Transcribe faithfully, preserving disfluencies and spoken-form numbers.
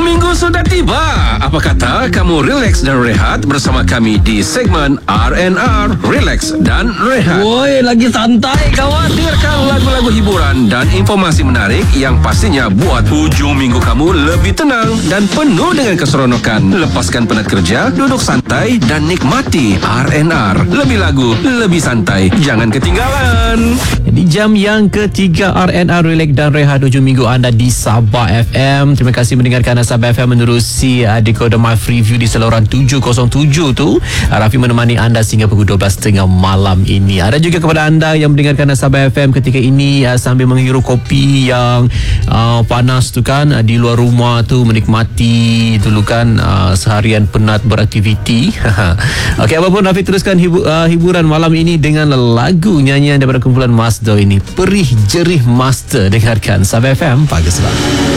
minggu sudah tiba. Apa kata kamu relax dan rehat bersama kami di segmen R and R, Relax dan Rehat. Woi, lagi santai kawan. Dengarkan lagu-lagu hiburan dan informasi menarik yang pastinya buat hujung minggu kamu lebih tenang dan penuh dengan keseronokan. Lepaskan penat kerja, duduk santai dan nikmati R and R. Lebih lagu, lebih santai. Jangan ketinggalan. Di jam yang ketiga R and R Relax dan Rehat hujung minggu anda di Sabah F M. Terima kasih mendengarkan Sabah F M menerusi uh, Decoder My Freeview di saluran tujuh kosong tujuh tu. Rafi menemani anda sehingga pukul dua belas tiga puluh malam ini. Ada juga kepada anda yang mendengarkan Sabah F M ketika ini uh, sambil menghirup kopi yang uh, panas tu kan, uh, di luar rumah tu menikmati dulu kan uh, seharian penat beraktiviti. Okey, apapun Rafi teruskan hibu, uh, hiburan malam ini dengan lagu nyanyian daripada kumpulan Masdo ini, Perih Jerih Master. Dengarkan Sabah F M pagi selalu.